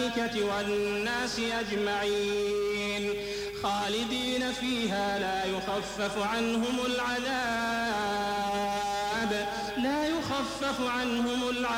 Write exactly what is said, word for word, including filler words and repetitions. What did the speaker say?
والملائكة والناس أجمعين خالدين فيها لا يخفف عنهم العذاب لا يخفف عنهم العذاب